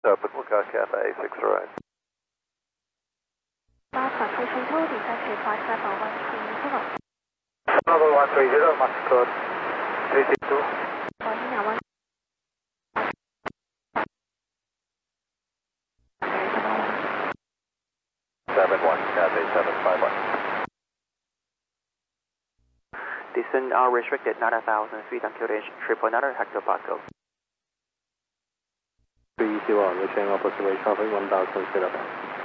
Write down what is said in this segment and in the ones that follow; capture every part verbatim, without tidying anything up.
Open, we'll go Cathay six right. Alpha three three two, descend to flight level one three zero. Level one three zero, max code three six two. Marina one. seven one, Cathay seven five one. Descent are restricted nine thousand feet on Q H, triple nine hectopascal. three zero, reaching opposite traffic one thousand feet above.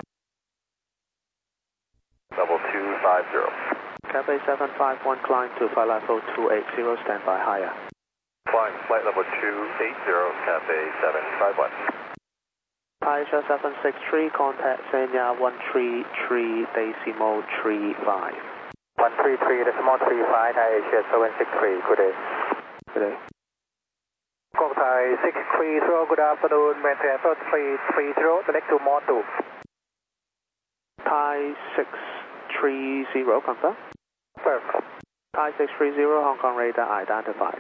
Level two five zero. Cathay seven five one, climb to flight level two eight zero, stand by higher. Flying flight level two eight zero, Cathay seven five one. Asia seven six three, contact Sanya one three three decimal three five. one three three decimal three five, Thai Asia seven six three, good day. Good day. Kong Thai six three zero, good afternoon, maintain three three zero, select to Mod two. Thai six three zero, confirm. Perfect. Thai six three zero, Hong Kong radar identified.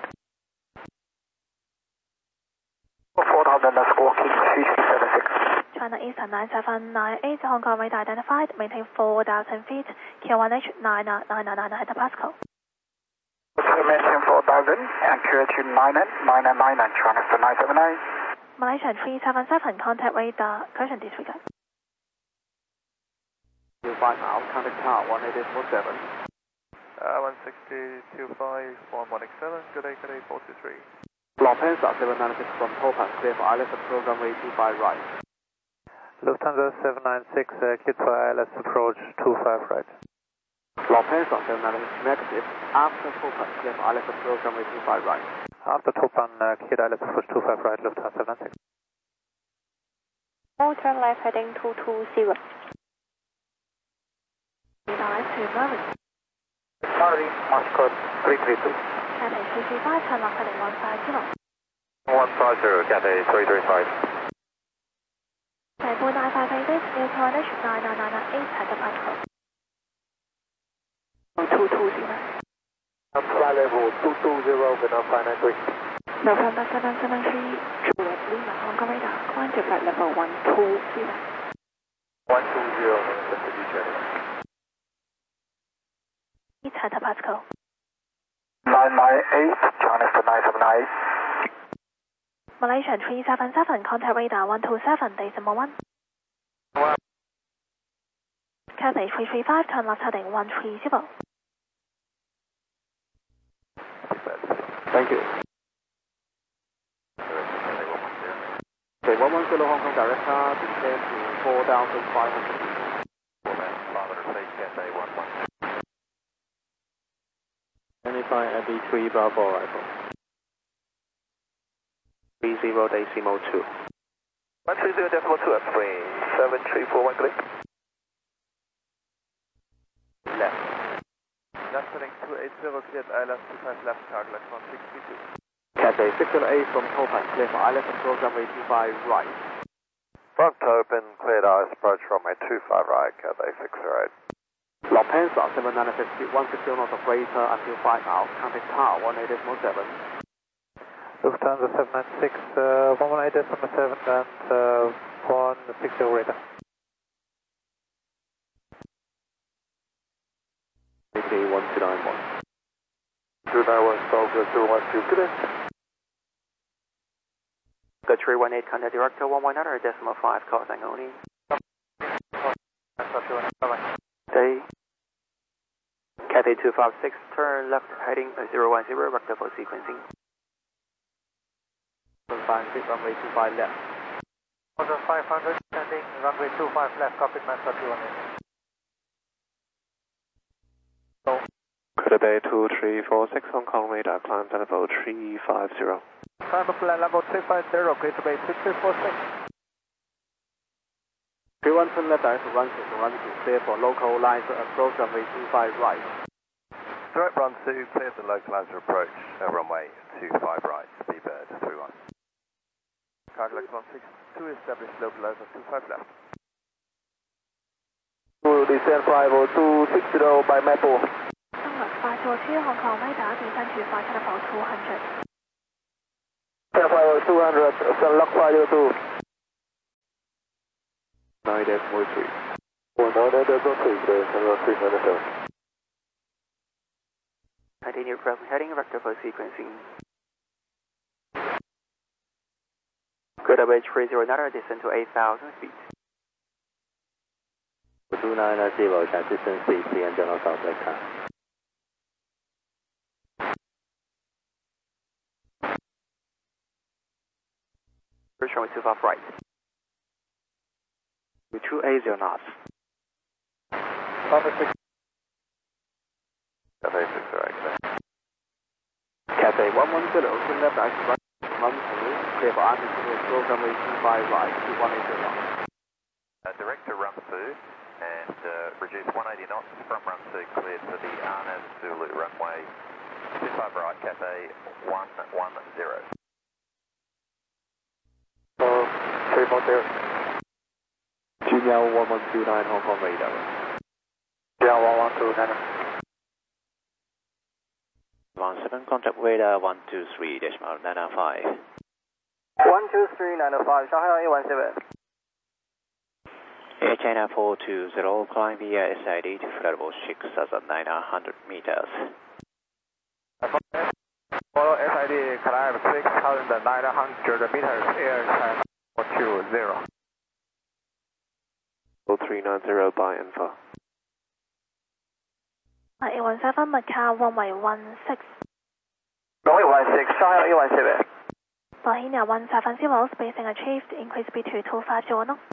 four thousand, that's walking, three three seven six. China Eastern nine seven nine eight, Hong Kong radar identified, maintain four thousand feet, Q one H nine nine nine nine hectopascal. Maintain four thousand, and Q H nine nine nine nine nine, China Eastern nine seven nine. Malaysia three seven seven, contact radar, correction disregard. two five now, contact tower one eight decimal seven. Uh, one sixty two five one one seven, good day, good day, four two three. Lufthansa seven nine six from Topaz, clear for I L S program way two five right. Lufthansa seven nine six, uh, Kit for I L S approach two five right. Lufthansa seven nine six negative, after Topaz, clear for I L S program way two five right. After Topan, uh, Kit I L S approach two five right, Lufthansa seven nine six. All turn left heading two two zero. Direct to Murray. Sorry, March code three three two. Cathay three three five, turn left heading one five zero. one five zero, Cathay three three five. Saibu nine five eight eight, Q one H nine nine nine eight hectopascal. two two zero. Flight level two two zero, Vietnam five nine three. November seven seven three, Juliet Lima, Hong Kong radar, climb to flight level one two zero. one two zero, distribution. eight hectopascal. nine nine eight, China Eastern nine seven nine. Malaysia three seven seven, contact radar one two seven, decimal one. Cathay three three five, turn left heading one three zero. Thank you. Okay, one one zero Hong Kong director, descend to four thousand five hundred feet. five hundred feet, Cathay one one. Identify at the three Bravo rifle. three zero decimal two. one three zero decimal two, upstream, seven three four one, click. Left. Left heading two eight zero, cleared I L S two five left, target electron six three two. Cathay six zero eight from Topaz, clear for I L S program way two five right. Front open, cleared I L S approach runway two five right, Cathay six zero eight. Lufthansa seven nine six, one six zero knots operator until five out, contact tower one eight decimal seven. Lufthansa seven nine six, uh, one one eight decimal seven and uh, one six zero radar. A K one two nine one. two nine one, South zero one two, good day. Go three one eight, contact director one one zero decimal five, causing only. Day. Cathay two five six, turn left heading zero one zero, rectifiable sequencing. five six, runway two five left. Order five hundred, standing runway two five left, copy master two one eight. Good day, two three four six, Hong Kong radar, climb to level three five zero. Climb up flight level three five zero, clear to base six three four six. three one turn left direct to run six, run two, clear for local lines, approach runway two five right. Direct run two, cleared the localizer approach, uh, runway two five right, Speedbird three one. Target electron six two, established localizer two five left. To descend five oh two six zero by Maple. Sunward five two two, Hong Kong radar, descend to flight level two hundred. five oh two hundred, Sunlock five oh two. nine decimal three. one nine decimal three, December three ninety-seven. Continue from heading vector for sequencing. Good away three zero nine, descend to eight thousand feet. two nine zero, distance speed, three and general south left hand. Showing two five right. two eighty knots. Cathay six zero X. Cathay one one zero, turn left exit right, one two, clear for altitude, program two five right, two one eight zero. Uh, direct to run two and uh, reduce one eighty knots from run two, cleared for the Arnhem Zulu runway two five right, Cathay one one zero. Uh, three four zero. Junior one one two nine, Hong Kong radar. Yeah, one one two nine. one seven, contact radar one two three decimal nine five. one two three nine five, Shanghai A one seven. Air China four two zero, climb via S I D to flight level six thousand nine hundred meters. Follow S I D, climb six thousand nine hundred meters, Air China four two zero. three nine zero by info. A one seven, Macau runway one six. Runway one six, Shanghai A one seven. Bahia one seven zero, spacing achieved, increase speed to two five zero knots.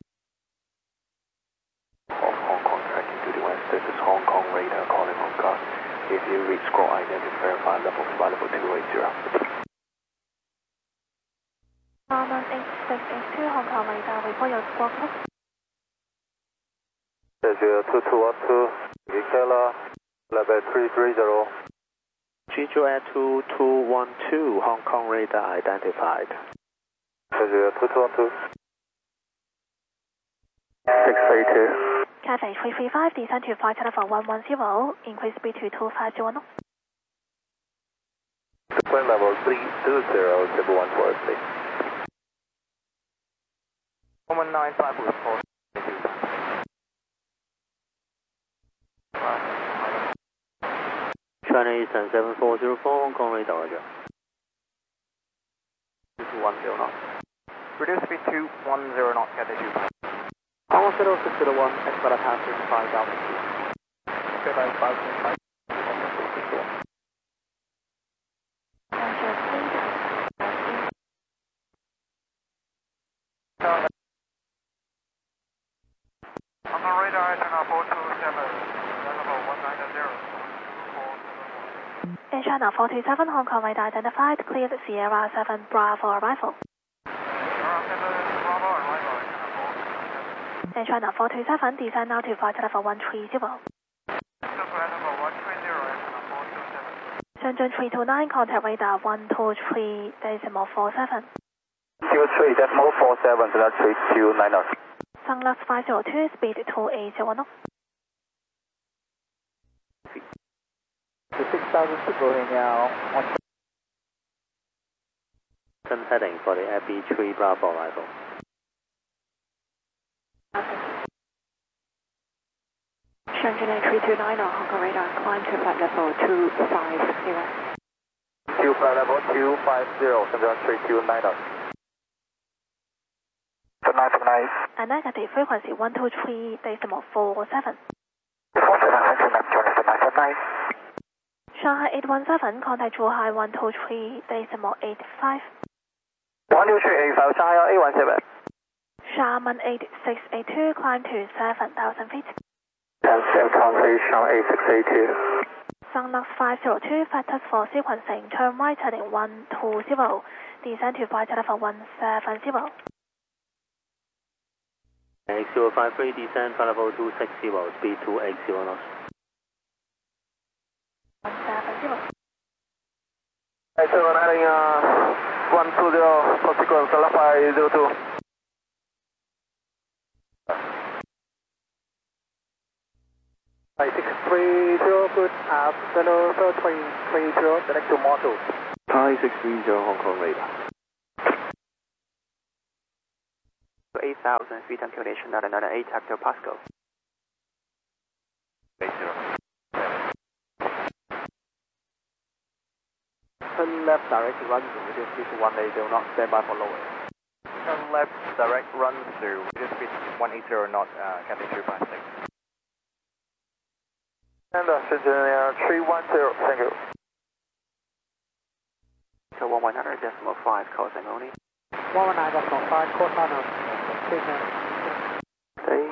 Of Hong Kong tracking to the west, this is Hong Kong radar calling Hong Kong. If you reach score identity, verify level flight level two eight zero. Norman eight six eight two, Hong Kong radar, report your squawk code. Zero two two one two, Vicala, level three three zero. G J O two two one two, Hong Kong radar identified. Zero two two one two. six three two. Cathay three three five, descend to flight level one one zero, increase speed to two five zero knots. Wind level three two zero, triple one four six. one nine five with four. China Eastern seven four zero four, Hong Kong radar, roger. two one zero knots. Reduce speed to one zero knots, Cathay two. Hong Kong zero six zero one, expect passing five thousand feet. Okay, bye, five, five. On the radar, China four two seven, level one nine zero. Air China four two seven, Hong Kong radar identified, cleared Sierra seven Bravo arrival. Air China four two seven, descend now to flight level one three zero. Shenzhen three two nine, contact radar one two three decimal four seven. two three decimal four seven, so that's three two nine zero. Sunlux five zero two, speed two eight zero knots. The six thousand people here now. Sun heading for the F B three Bravo arrival. Shenzhen three two nine, Hong Kong radar, climb to flight level two five zero. Two flight level two five zero, Shenzhen three two nine zero. seven nine seven nine. A negative frequency one two three decimal four seven. four seven seven nine seven nine seven nine. Shanghai eight one seven, contact Zhuhai one two three decimal eight five. one two three eight five, Shanghai A one seven. Xiamen eight six eight two, climb to seven thousand feet. Same country, Shanghai eight six eight two. Sunlux five zero two, factors for sequencing, turn right heading one two zero, descend to flight level one seven zero. X zero five three, descend flight level two six zero, speed two eight zero knots. one seven zero. X seven heading uh, one two zero, for sequence, Alpha zero two. six three zero, good afternoon, sir, three three zero, direct to Model. Thai six three zero, Hong Kong radar. eight thousand feet on calculation nine nine eight hectopascal. eight zero. Turn left direct run through with speed to one eighty knots, stand by for lower. Turn left, direct run through, with speed one eighty knots, uh, Cathay three five six. And uh, engineer three one zero, thank you. So one one hundred decimal five, closing only. one one nine decimal five, course on up. Two minutes. Three.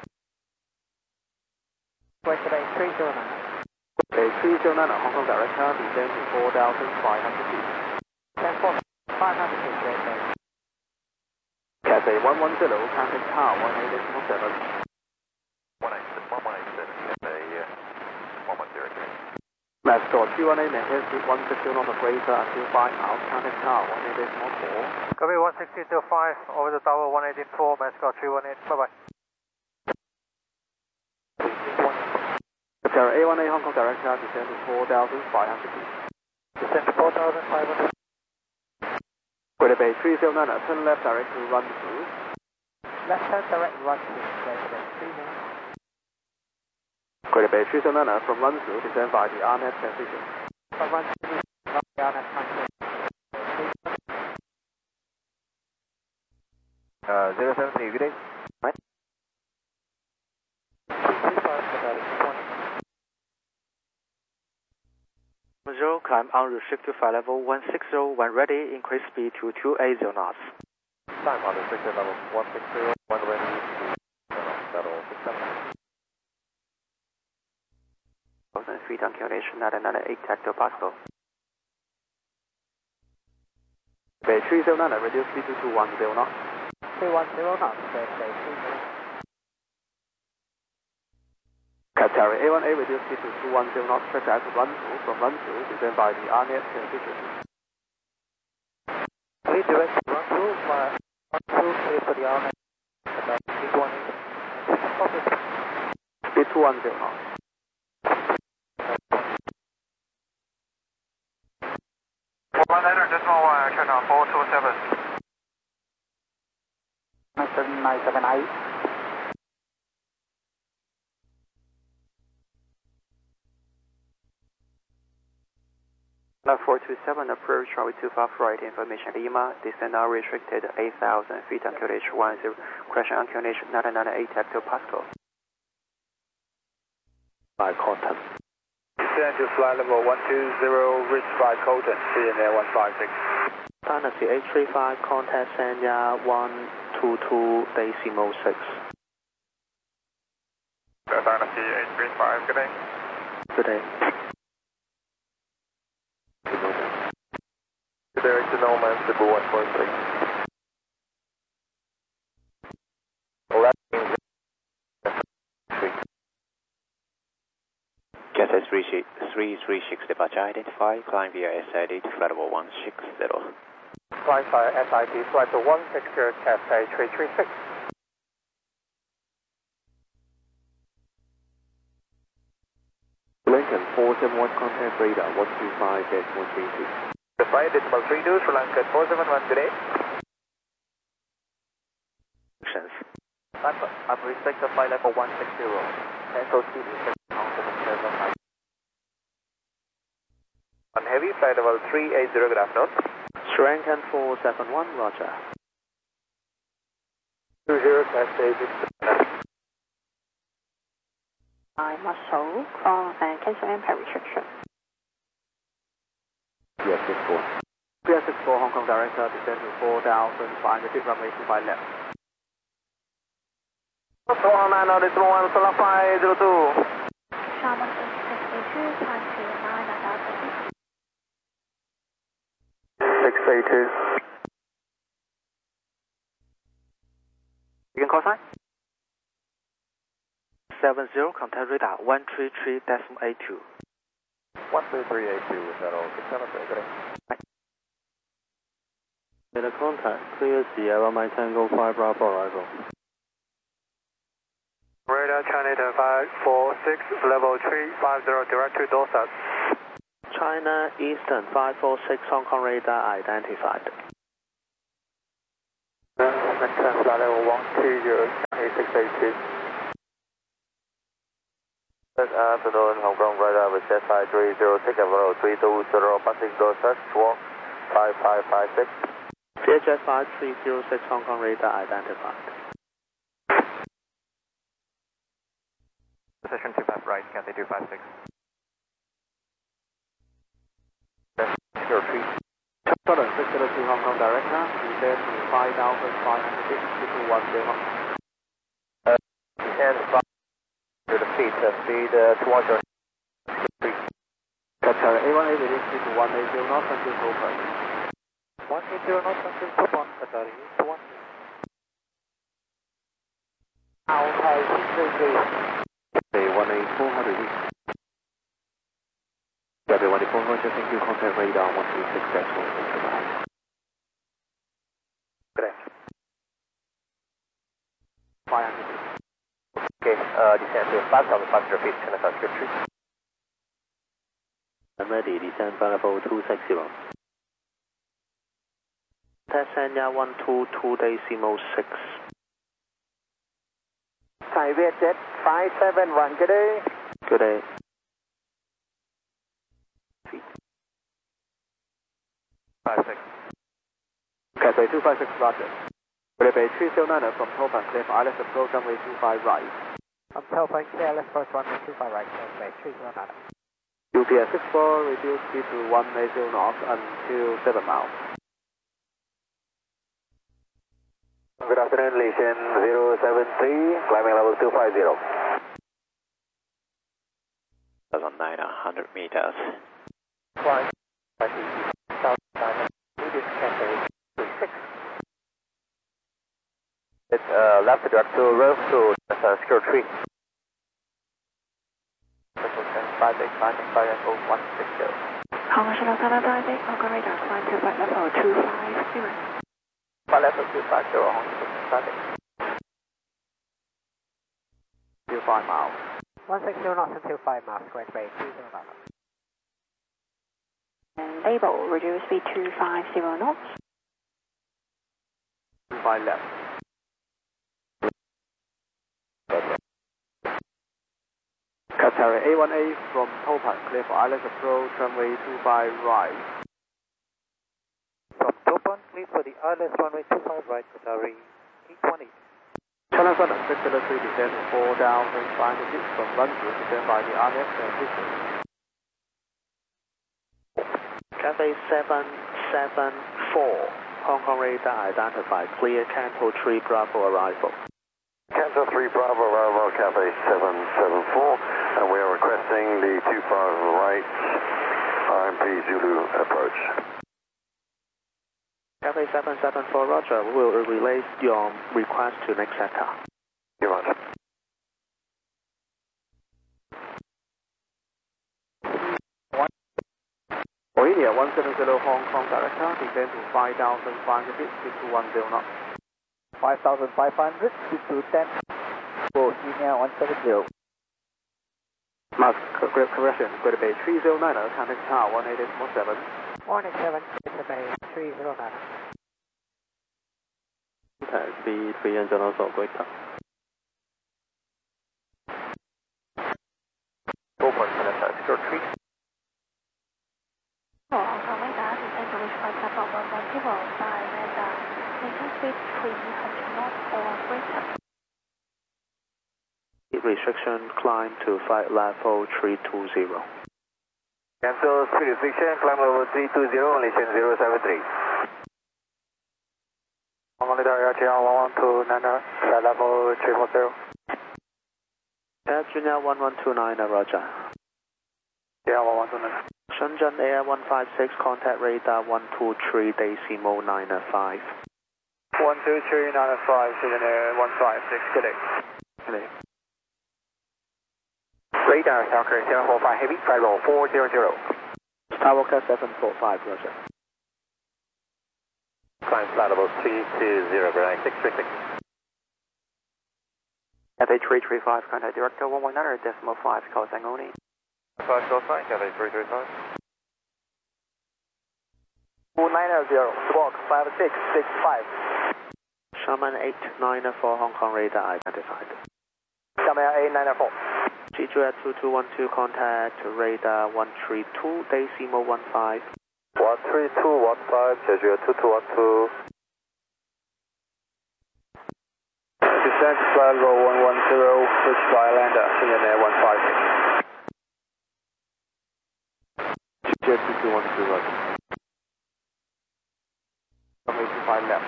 Wait today, three zero nine. Okay, three zero nine, Hong Kong direct car, descend to four thousand five hundred feet. ten four, five hundred feet, great day. Cathay one one zero, contact tower one eight decimal seven. one eight seven, Cathay one one zero three. Mascot three one eight, maintain speed one sixty knots operator until five miles, contact tower one eight decimal four. Copy one sixty to five, over the tower one eighteen four, Mascot three one eight, bye bye. Cathay A one eight Hong Kong direct car, descend to four thousand five hundred feet. Descend to four thousand five hundred. Greater Bay three zero nine, turn left direct to run through. Left hand direct run to great day, three minutes. Greater Bay three zero nine, from run through, descend by the R net transition. From run to run the R N S transition. Uh, zero seven three, good day. Right. Zero, climb on restricted flight level one six zero, when ready, increase speed to two eighty knots. Time on restricted level one six zero, one ready to settle six seven. Thousand feet on calculation nine nine eight hectopascal. Bay three zero nine, reduce speed to two one zero knots. three one zero knots, great day, three minutes. Qatar A one A, reduce speed to two one zero knots, track to run through, from run through, descend by the R net transition. Please direct run through, uh, run through, clear for the R N S. About speed one eighty. Speed two one zero knots. one hundred decimal one, turn on four two seven. nine seven eight. four two seven, approach runway two five right, information Lima, descend now restricted eight thousand feet on Q H one zero, crash on Q H nine nine eight hectopascal. By Colton. Descend to flight level one two zero, reach by Colton, C N A one five six. Dynasty eight three five, contact Sanya one two two decimal six. Dynasty eight three five, good day. Good day. Direct to Norman, Cebu one four three. Well, that means Cathay three three six departure identified, climb via S I D to flight level one six zero. Climb via S I D, flight to one six zero, Cathay three three six. Lincoln four seven one, contact radar one two five decimal three two. The five decimal three two, Sri Lanka four seven one, good day. I'm, I'm restricted flight level one six zero. Cancel speed is on heavy, flight level three eighty, good afternoon. Sri Lankan four seven one, roger. two zero, Cathay six. I muscle, cross and cancel impact restriction. Yes, six four. P S six four, Hong Kong director, descend to four thousand five hundred feet, runway two five left. four nine zero decimal one, Solar five zero two. Sharman eight six eight two, time to nine nine thousand feet. six eight two. You can call sign? seven zero, contact radar one three three decimal eight two. one three three eight two, is that all? six seven three, good day. Data contact, clear Sierra Mike Tango five Bravo arrival. Radar China five four six, level three five zero, direct to Dorset. China Eastern five four six, Hong Kong radar identified. Uh, Maintain flight level one two zero, six eight two. Good afternoon, Hong Kong radar with Jet five three zero, take a level three two zero, passing door search, walk five five five six. Jet five three zero six, Hong Kong radar identified. Position two five right, Cathay two five six. Zero three. Southern six zero two Hong Kong direct now, descend to five thousand five hundred feet, two one zero. Uh, descend five hundred feet, uh, speed uh, towards your three. Qatar A one A release speed to one eighty knots until open. one eighty knots until top on Qatar eight one. Altai six eight three. Day one eight four hundred feet. W one eight four Roger, thank you, contact radar one three six decimal. Correct. five hundred feet. Okay, uh, descend to five thousand five hundred feet, China South Script three. I'm ready, descend flight level two six zero. Tasmania one two two decimal six. Thai Vietjet five seven one, good day. Good day. five six. Cathay two five six Roger. Bay three zero nine from Topaz, clear for island approach runway two five right. From Topaz, clear, let's approach runway two five right, runway three zero nine. U P S six four, reduce speed to one eighty knots until seven miles. Good afternoon, Lesion zero seven three, climbing level two five zero. nine hundred meters. Climb, south nine, immediate Cathay three six. It's uh, left direct to row to uh, Script three. five eight five five level one six zero. Hong Kong Shuttle Tower Diving, Hong Kong radar climb to flight level two five zero. Flight level two five zero, Hong Kong traffic. Still five miles. one six zero knots until five miles, Square Bay three zero nine. And label, reduce speed to five zero knots. two five left. Qatar A one A from Topaz, clear for island approach runway two five right. From Topaz, clear for the island runway two five right, Qatar eight one eight. China Southern six zero three descend to four thousand five hundred feet from London, descend by the R F transition. Cathay seven seven four, Hong Kong radar identified, clear Canto three Bravo arrival. Canto three Bravo arrival, Cathay seven seven four, and we are requesting the two five right R M P Zulu approach. Cathay seven seven four, Roger, we will relay your request to next sector. You roger. Aurelia one seven zero Hong Kong director, descend to five thousand five hundred feet, six two one zero knots. five thousand five hundred, six two ten. Go, India one seven zero. Mask correction, Greater Bay three zero nine, contact tower one eight point seven. one eight seven, Greater Bay three zero nine. Speed three engine also greater. Open China South Script three. For Hong Kong radar, descend to reach flight level one one zero by radar. Maintain speed three hundred knots or greater. Restriction climb to flight level three two zero. Cancel speed restriction, climb level three two zero, Lesion zero seven three. Hong Kong radar R T R one one two nine, flight level three four zero. Air Junior one one two nine, Roger. Yeah, one one two nine. Shenzhen Air one five six, contact radar one two three decimal nine five. one two three nine five, Shenzhen Air one five six, good day. Good day. Radar, Stalker seven four five Heavy, flight level four zero zero. Skywalker seven four five, Roger. Climb flight level three two zero, Brunei six three six. Cathay three three five, contact director one one nine decimal five, call sign only. Five call sign, Cathay three three five. two nine zero, squawk five six six five. Sharman eight nine four Hong Kong radar identified. Sharman eight nine four. G J at two two one two, contact radar one three two, decimal one five. one three two one five, G J at two two one two. Descent flight level one one zero, switch to Islander, C N A one five. G J at two two one two, right. Runway two five left.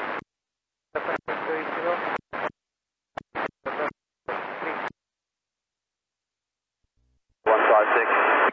one five six.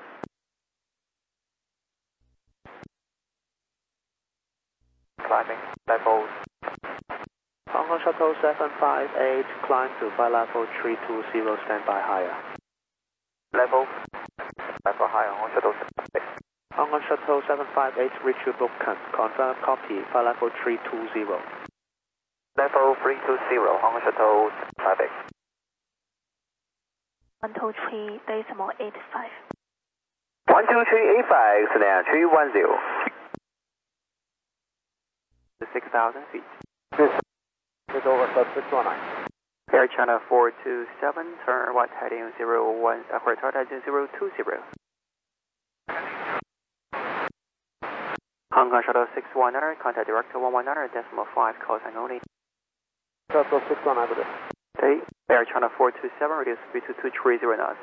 Climbing, level. Hong Kong Shuttle seven five eight, climb to flight level three two zero, standby higher. Level. Level higher, Hong Kong Shuttle seven five eight. Hong Kong Shuttle seven five eight, Richard Broken, confirm copy, flight level three two zero. Level three two zero, Hong Kong Shuttle seven five eight. one two three decimal eight five. one two three eight five, Scenario three one zero. six thousand feet. This is over sub six one nine. Air China four two seven, turn right heading zero one, uh, right heading zero two zero. Hong Kong Shuttle six one nine, contact director one one nine, decimal five, call sign only. Shuttle six one nine, good. Okay, Air China four two seven, reduce speed to two three zero knots.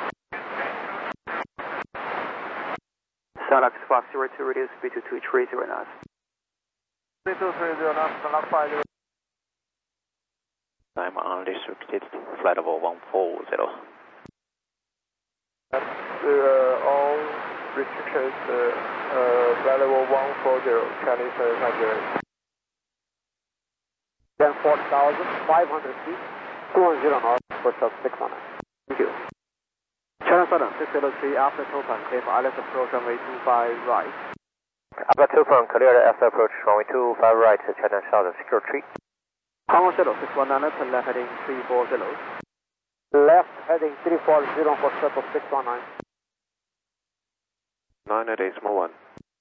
Sunlux Fox zero two, reduce speed to two three zero knots. two three zero knots, Sunlux five zero. I'm unrestricted, flight level one four zero. That's uh, all restrictions, uh, uh, flight level one four zero, Chinese uh, Nigeria. Then four thousand five hundred feet, two one zero knots for sub six one nine. Thank you. China Southern six zero three, after topan, clear for Alice approach runway two five right. After topan, clear the after approach runway two five right, China Southern secure three. Hong Kong Shuttle six one nine, turn left heading three four zero. Left heading three four zero for shuttle six one nine. nine decimal one.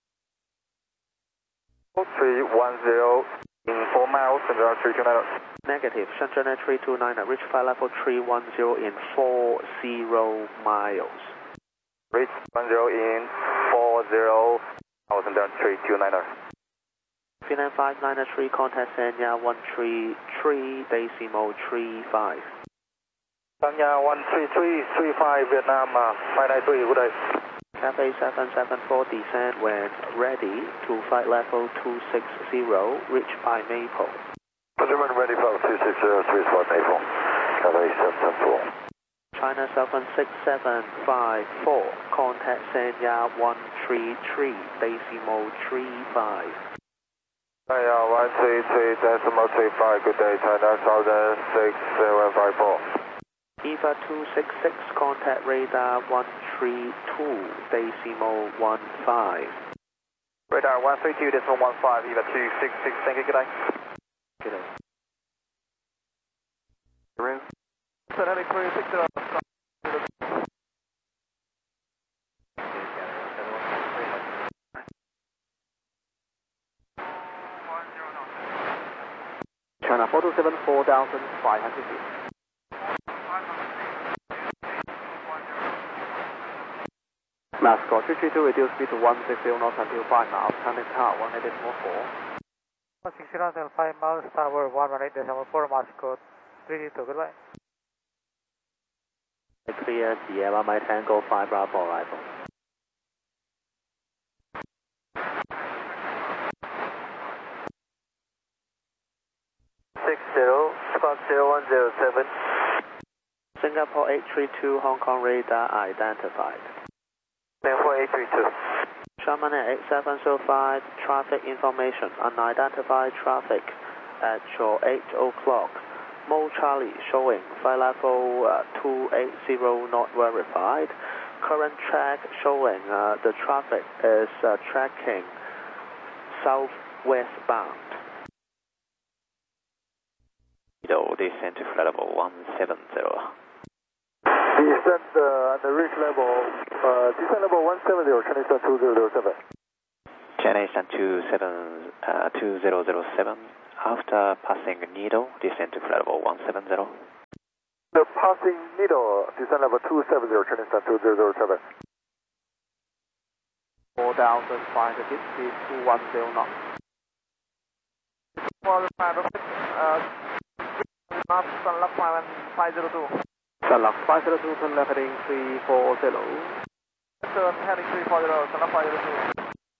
three one zero in four miles, and three two nine. Negative, Shenzhen three two nine, reach flight level three one zero in four zero miles. Reach one zero in four zero miles, and three two nine. Finland five nine three, contact Sanya one three three, decimal three five. Sanya one three three, three five, Vietnam, uh, five nine three, good day. Cathay seven seven four, descent when ready to flight level two six zero, reach by Maple. Gentlemen, ready for two six zero, three spot Maple. Cathay seven seven four. China seven six seven five four, contact Sanya one three three, decimal three five. Sanya one three three, decimal three five, good day, China Southern six seven five four. E V A two six six, contact radar one three two, decimal one five. Radar one three two, decimal one five, E V A two six six, thank you, good day. Good day. Through. Set heading three six zero. China four two seven, four thousand five hundred feet. Mascot three three two, reduce speed to one six zero knots until five miles, Chinese tower one eight decimal four. one six zero until five miles, tower one one eight decimal four, Mascot three three two, goodbye. Clear Sierra Mike Tango five Bravo arrival. six zero, squawk zero one zero seven. Singapore eight three two, Hong Kong radar identified. Singapore eight three two. Sharman eight seven zero five, traffic information, unidentified traffic at your eight o'clock. Mo Charlie showing, flight level uh, two eight zero not verified. Current track showing uh, the traffic is uh, tracking southwestbound. Below descent to flight level one seven zero. Descent uh, at the reach level, uh, descent level one seven zero, Chinese two zero zero seven. Chinese two seven, uh, two zero zero seven, After passing Needle, descend to flight level one seven zero. The passing Needle, descent level two seven zero, turning stand two zero zero seven. four thousand five hundred feet, speed two one zero knots. For the five of it, uh, not Sunlock five zero two. Sunlock five zero two, turn left heading three four zero. Turn heading three four zero, Sunlock five zero two.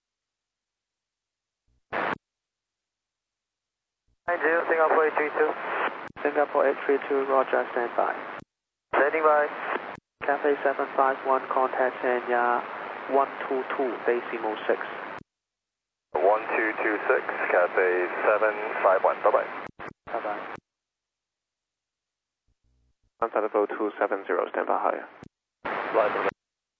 nine zero, Singapore eight three two. Singapore eight three two, Roger, stand by. Standing by. Cafe seven five one, contact Sanya one two two, decimal six. one two two six, Cafe seven five one, bye bye. Bye bye. Flight level two seven zero, stand by higher. Flight level.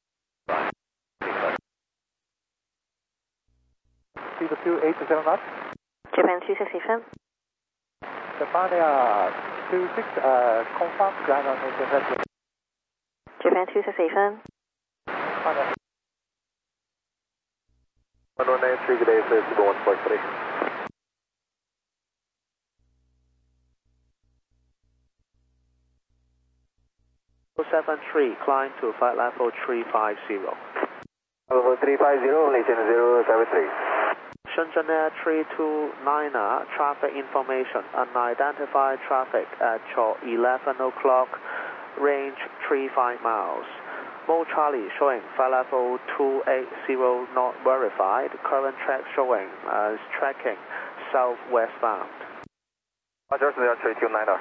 Speed of two eight to seven knots. Japan two sixty-seven. Japan uh, two six, uh, confirm ground on the Japan two sixty-seven. one one eight three, good day, sir, one four three. seven three, climb to flight level three five zero. Level three five zero, relation zero seven three. Shenzhen Air three two niner, traffic information, unidentified traffic at eleven o'clock, range three five miles. Mo Charlie showing flight level two eight zero not verified, current track showing as tracking southwestbound. Roger, three two niner.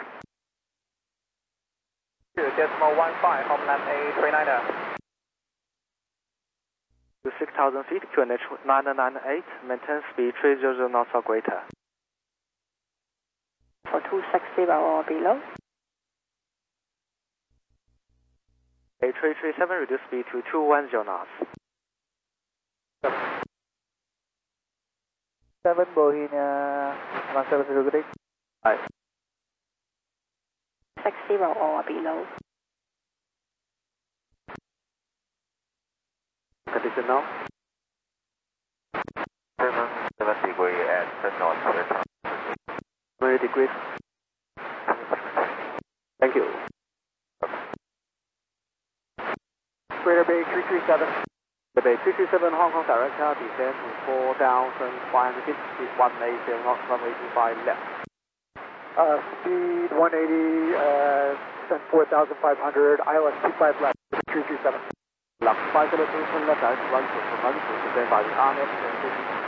Decimal one five, Homeland A three niner. To six thousand feet, Q N H nine nine eight, maintain speed three hundred knots or greater. For two sixty or below. A three three seven, reduce speed to two one zero knots. seven Bohemia one seven zero, good day. Aye. sixty or below. Condition now. seven, seven degree at the north. twenty degrees. Thank you. Greater Bay three three seven. The Bay three three seven Hong Kong director, descend to four thousand five hundred feet, speed one eight zero knots, runway two five left. Uh, speed one eighty, uh, and four thousand five hundred, I L S two five left, three three seven. Left five zero two, turn left, run to run to, stand by the R F